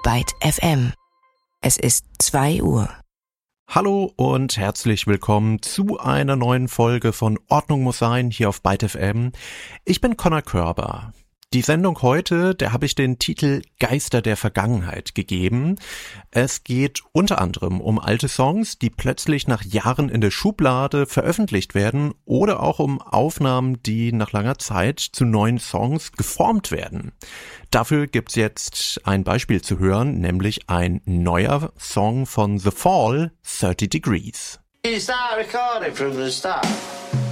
Byte FM. Es ist 2 Uhr. Hallo und herzlich willkommen zu einer neuen Folge von Ordnung muss sein hier auf Byte FM. Ich bin Connor Körber. Die Sendung heute, der habe ich den Titel Geister der Vergangenheit gegeben. Es geht unter anderem um alte Songs, die plötzlich nach Jahren in der Schublade veröffentlicht werden oder auch um Aufnahmen, die nach langer Zeit zu neuen Songs geformt werden. Dafür gibt's jetzt ein Beispiel zu hören, nämlich ein neuer Song von The Fall, 30 Degrees. You start recording from the start.